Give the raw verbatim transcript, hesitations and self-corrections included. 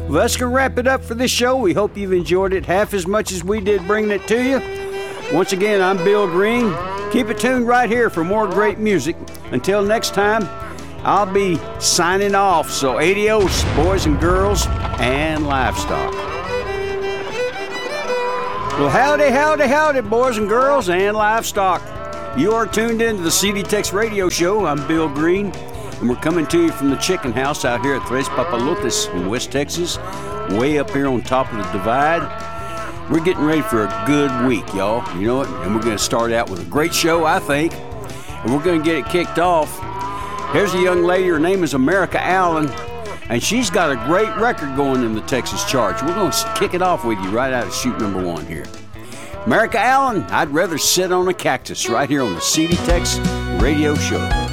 Well, that's going to wrap it up for this show. We hope you've enjoyed it half as much as we did bringing it to you. Once again, I'm Bill Green. Keep it tuned right here for more great music. Until next time, I'll be signing off. So adios, boys and girls and livestock. Well, howdy, howdy, howdy, boys and girls and livestock. You are tuned into the C D Tex Radio Show. I'm Bill Green, and we're coming to you from the chicken house out here at Tres Papalotes in West Texas, way up here on top of the divide. We're getting ready for a good week, y'all. You know what? And we're going to start out with a great show, I think, and we're going to get it kicked off. Here's a young lady. Her name is America Allen, and she's got a great record going in the Texas charts. We're going to kick it off with you right out of shoot number one here. America Allen, I'd rather sit on a cactus right here on the C D Tex Radio Show.